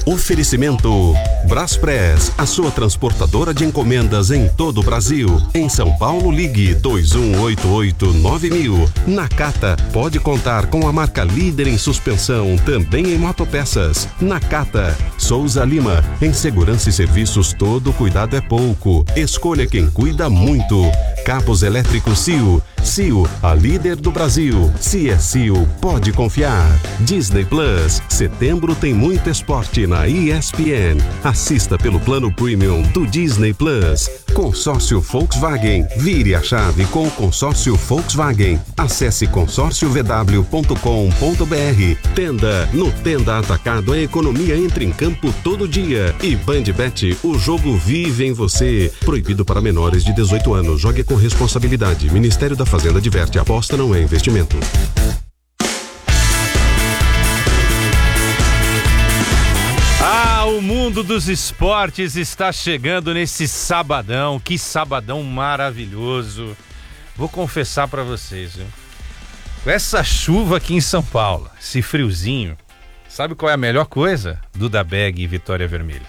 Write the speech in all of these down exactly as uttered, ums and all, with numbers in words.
Oferecimento Braspress, a sua transportadora de encomendas em todo o Brasil. Em São Paulo, ligue dois um oito oito nove mil. Nakata pode contar com a marca líder em suspensão, também em motopeças. Nakata. Souza Lima, em segurança e serviços todo cuidado é pouco. Escolha quem cuida muito. Cabos elétricos C I O. C I O, a líder do Brasil. Se é C I O, pode confiar. Disney Plus, setembro tem muito esporte na E S P N. Assista pelo plano premium do Disney Plus. Consórcio Volkswagen. Vire a chave com o consórcio Volkswagen. Acesse consórcio v w ponto com ponto b r. Tenda. No Tenda Atacado, a economia entra em campo todo dia. E BandBet, o jogo vive em você. Proibido para menores de dezoito anos. Jogue com responsabilidade. Ministério da Fazenda adverte: aposta não é investimento. Ah, o mundo dos esportes está chegando nesse sabadão. Que sabadão maravilhoso. Vou confessar para vocês, viu? Com essa chuva aqui em São Paulo, esse friozinho, sabe qual é a melhor coisa? Duda Beg e Vitória Vermelho.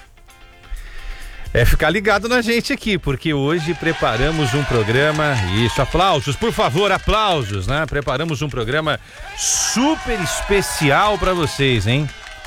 É ficar ligado na gente aqui, porque hoje preparamos um programa, isso, aplausos, por favor, aplausos, né? Preparamos um programa super especial para vocês, hein?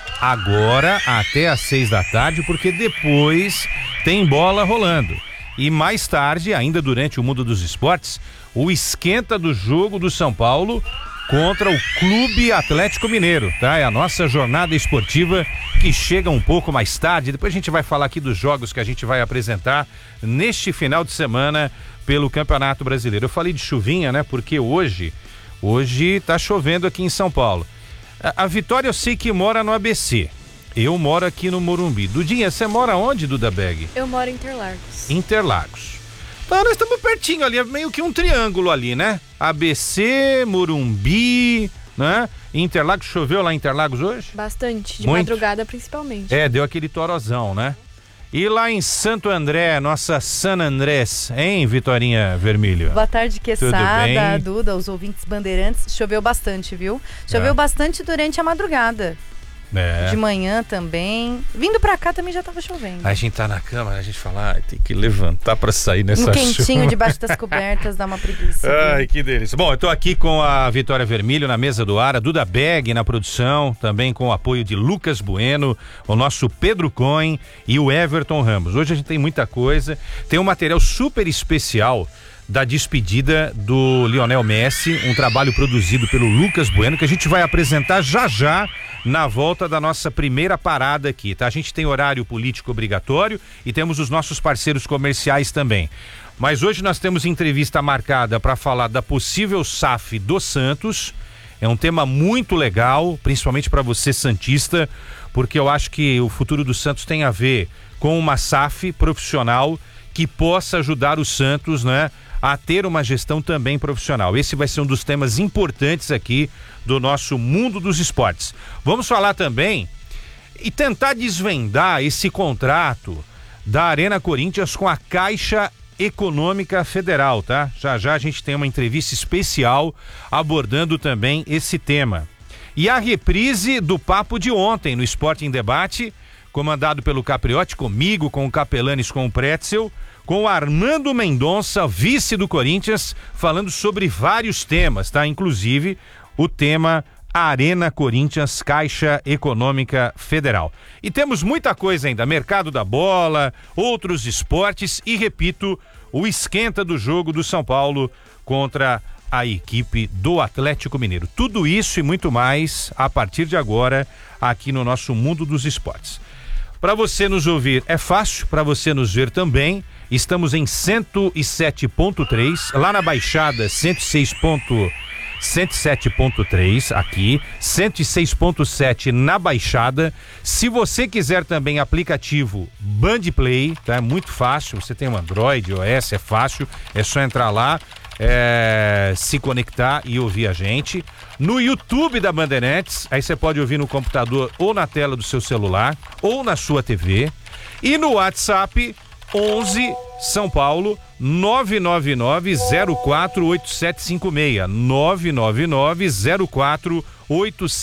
Agora até às seis da tarde, porque depois tem bola rolando. E mais tarde, ainda durante o mundo dos esportes, o esquenta do jogo do São Paulo contra o Clube Atlético Mineiro, tá? É a nossa jornada esportiva que chega um pouco mais tarde. Depois a gente vai falar aqui dos jogos que a gente vai apresentar neste final de semana pelo Campeonato Brasileiro. Eu falei de chuvinha, né? Porque hoje, hoje tá chovendo aqui em São Paulo. A, a Vitória eu sei que mora no A B C. Eu moro aqui no Morumbi. Dudinha, você mora onde, Duda Beg? Eu moro em Interlagos. Interlagos. Então nós estamos pertinho ali, é meio que um triângulo ali, né? A B C, Morumbi, né? Interlagos, choveu lá em Interlagos hoje? Bastante, de Muito. madrugada principalmente. É, deu aquele torozão, né? E lá em Santo André, nossa San Andrés, hein, Vitorinha Vermelho? Boa tarde, Queçada, bem? Duda, os ouvintes bandeirantes. Choveu bastante, viu? Choveu É. bastante durante a madrugada. É. De manhã também. Vindo pra cá também já tava chovendo. A gente tá na cama, a gente fala, ah, tem que levantar pra sair nessa Um quentinho chuva. debaixo das cobertas, dá uma preguiça. Ai, viu? que delícia. Bom, eu tô aqui com a Vitória Vermelho na mesa do ar, a Duda Beg na produção, também com o apoio de Lucas Bueno, o nosso Pedro Cohen e o Everton Ramos. Hoje a gente tem muita coisa, tem um material super especial da despedida do Lionel Messi, um trabalho produzido pelo Lucas Bueno, que a gente vai apresentar já já na volta da nossa primeira parada aqui, tá? A gente tem horário político obrigatório e temos os nossos parceiros comerciais também. Mas hoje nós temos entrevista marcada para falar da possível S A F do Santos. É um tema muito legal, principalmente para você santista, porque eu acho que o futuro do Santos tem a ver com uma S A F profissional que possa ajudar o Santos, né, a ter uma gestão também profissional. Esse vai ser um dos temas importantes aqui do nosso mundo dos esportes. Vamos falar também e tentar desvendar esse contrato da Arena Corinthians com a Caixa Econômica Federal, tá? Já já a gente tem uma entrevista especial abordando também esse tema. E a reprise do papo de ontem no Esporte em Debate, comandado pelo Capriotti, comigo, com o Capelanes, com o Pretzel, com o Armando Mendonça, vice do Corinthians, falando sobre vários temas, tá? Inclusive o tema Arena Corinthians, Caixa Econômica Federal. E temos muita coisa ainda, mercado da bola, outros esportes e, repito, o esquenta do jogo do São Paulo contra a equipe do Atlético Mineiro. Tudo isso e muito mais a partir de agora aqui no nosso Mundo dos Esportes. Para você nos ouvir é fácil, para você nos ver também, estamos em cento e sete ponto três, lá na Baixada cento e seis ponto sete ponto três aqui, cento e seis ponto sete na Baixada. Se você quiser também aplicativo Bandplay, tá? É muito fácil, você tem um Android, o S, é fácil, é só entrar lá, é, se conectar e ouvir a gente. No YouTube da Bandeirantes, aí você pode ouvir no computador ou na tela do seu celular ou na sua T V. E no WhatsApp onze São Paulo nove nove nove zero quatro oito sete cinco seis nove nove nove zero quatro oito